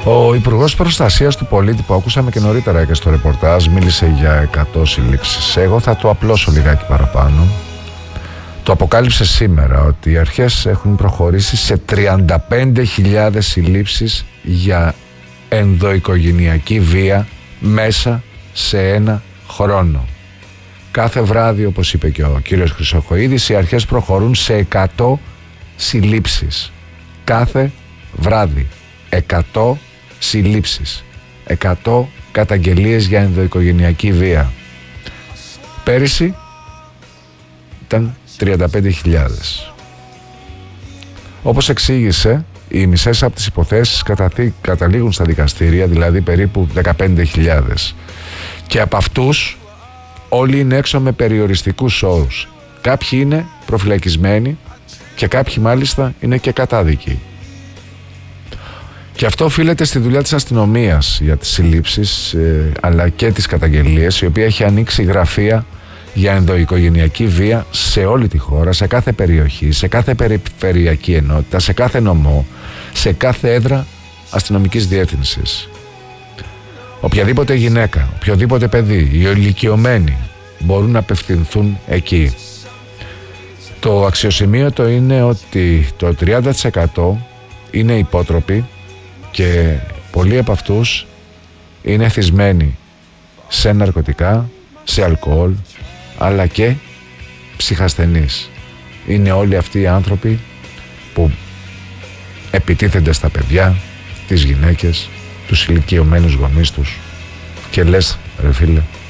Ο Υπουργός Προστασίας του Πολίτη, που ακούσαμε και νωρίτερα και στο ρεπορτάζ, μίλησε για 100 συλλήψεις. Εγώ θα το απλώσω λιγάκι παραπάνω. Το αποκάλυψε σήμερα ότι οι αρχές έχουν προχωρήσει σε 35.000 συλλήψεις για ενδοοικογενειακή βία μέσα σε ένα χρόνο. Κάθε βράδυ, όπως είπε και ο κύριος Χρυσοχοΐδης, οι αρχές προχωρούν σε 100 συλλήψεις. Κάθε βράδυ 100 συλλήψεις, 100 καταγγελίες για ενδοοικογενειακή βία. Πέρυσι ήταν 35.000. Όπως εξήγησε, οι μισές από τις υποθέσεις καταλήγουν στα δικαστήρια, δηλαδή περίπου 15.000. Και από αυτούς όλοι είναι έξω με περιοριστικούς όρους. Κάποιοι είναι προφυλακισμένοι και κάποιοι μάλιστα είναι και κατάδικοι. Και αυτό οφείλεται στη δουλειά της αστυνομίας για τις συλλήψεις αλλά και τις καταγγελίες, η οποία έχει ανοίξει γραφεία για ενδοοικογενειακή βία σε όλη τη χώρα, σε κάθε περιοχή, σε κάθε περιφερειακή ενότητα, σε κάθε νομό, σε κάθε έδρα αστυνομικής διεύθυνσης. Οποιαδήποτε γυναίκα, οποιοδήποτε παιδί, οι ηλικιωμένοι μπορούν να απευθυνθούν εκεί. Το αξιοσημείωτο είναι ότι το 30% είναι υπότροποι και πολλοί από αυτούς είναι εθισμένοι σε ναρκωτικά, σε αλκοόλ, αλλά και ψυχασθενείς. Είναι όλοι αυτοί οι άνθρωποι που επιτίθενται στα παιδιά, τις γυναίκες, τους ηλικιωμένους γονείς τους και λες, ρε φίλε,